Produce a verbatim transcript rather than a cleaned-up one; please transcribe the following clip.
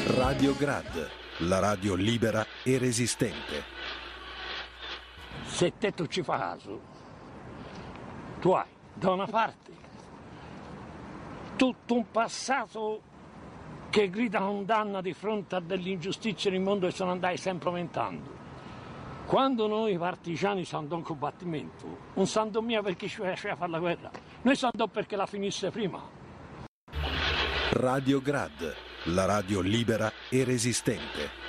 Radio Grad, la radio libera e resistente. Se te tu ci fa caso, tu hai da una parte tutto un passato che grida condanna di fronte a delle ingiustizie nel mondo che sono andate sempre aumentando. Quando noi partigiani siamo andato in combattimento, non siamo mia perché ci faceva fare la guerra, noi siamo andato perché la finisse prima. Radio Grad, la radio libera e resistente.